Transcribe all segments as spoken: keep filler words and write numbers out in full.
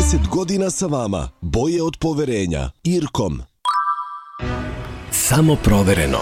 trideset godina sa vama. Boje od poverenja. Irkom. Samo provereno.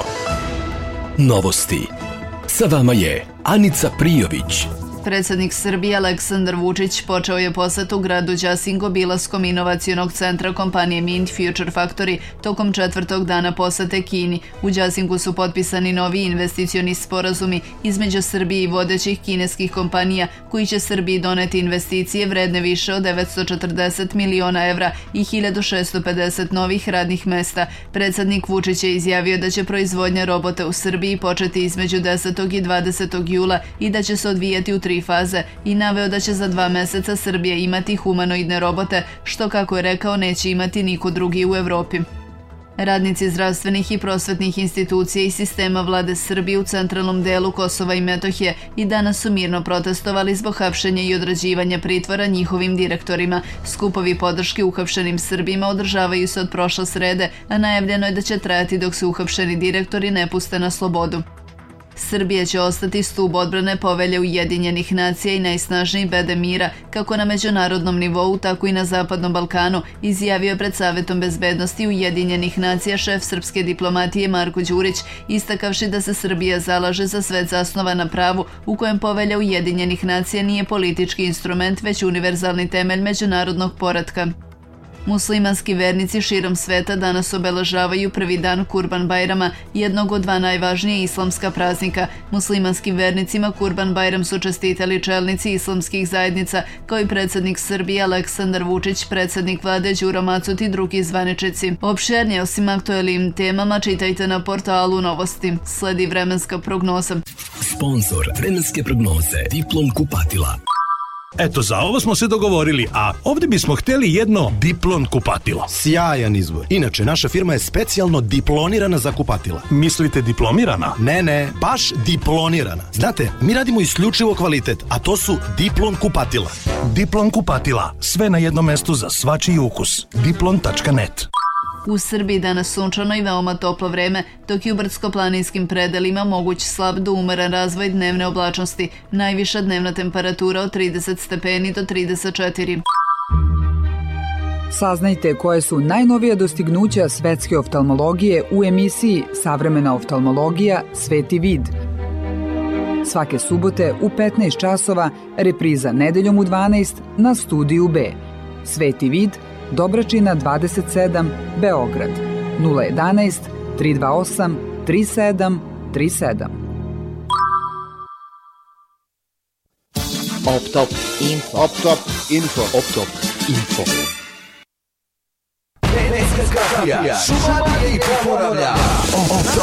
Novosti. Sa vama je Anica Prijović. Predsjednik Srbije Aleksandar Vučić počeo je posetu gradu Đasin obilaskom inovacionog centra kompanije Mint Future Factory tokom četvrtog dana posete Kini. U Đasinku su potpisani novi investicioni sporazumi između Srbije i vodećih kineskih kompanija koji će Srbiji doneti investicije vredne više od devetsto četrdeset miliona evra i hiljadu šessto pedeset novih radnih mesta. Predsjednik Vučić je izjavio da će proizvodnja robota u Srbiji početi između desetog i dvadesetog jula i da će se odvijati u tri faze i naveo da će za dva meseca Srbija imati humanoidne robote, što, kako je rekao, neće imati niko drugi u Evropi. Radnici zdravstvenih i prosvetnih institucija i sistema vlade Srbije u centralnom delu Kosova i Metohije i danas su mirno protestovali zbog hapšenja i određivanja pritvora njihovim direktorima. Skupovi podrške uhapšenim Srbima održavaju se od prošle srede, a najavljeno je da će trajati dok se uhapšeni direktori ne puste na slobodu. Srbija će ostati stub odbrane Povelje Ujedinjenih nacija i najsnažniji bedem mira, kako na međunarodnom nivou, tako i na Zapadnom Balkanu, izjavio je pred Savetom bezbednosti Ujedinjenih nacija šef srpske diplomatije Marko Đurić, istakavši da se Srbija zalaže za svet zasnovan na pravu u kojem Povelja Ujedinjenih nacija nije politički instrument, već univerzalni temelj međunarodnog poretka. Muslimanski vernici širom sveta danas obeležavaju prvi dan Kurban Bajrama, jednog od dva najvažnije islamska praznika. Muslimanskim vernicima Kurban Bajram su čestitali čelnici islamskih zajednica, kao i predsjednik Srbije Aleksandar Vučić, predsjednik vlade Đuro Macut i drugi zvaničnici. Opširnije osim aktuelnim temama čitajte na portalu Novosti. Sledi vremenska prognoza. Sponzor vremenske prognoze Diplom kupatila. Eto, za ovo smo se dogovorili, a ovdje bismo htjeli jedno Diplon kupatilo. Sjajan izbor. Inače, naša firma je specijalno diplonirana za kupatila. Mislite diplomirana? Ne, ne, baš diplonirana. Znate, mi radimo isključivo kvalitet, a to su Diplon kupatila. Diplon kupatila. Sve na jednom mestu za svačiji ukus. diplon tačka net. U Srbiji danas sunčano i veoma toplo vreme, dok je u brdsko-planinskim predelima moguć slab do umeren razvoj dnevne oblačnosti. Najviša dnevna temperatura od trideset stepeni do trideset četiri. Saznajte koje su najnovija dostignuća svetske oftalmologije u emisiji Savremena oftalmologija Sveti vid. Svake subote u petnaest časova, repriza nedeljom u dvanaest na Studiju B. Sveti vid, Dobračina dvadeset sedam, Beograd, nula jedanaest, tri dva osam, tri sedam tri sedam. Optop info. Optop info. Optop info. Šumadija i poporavlja.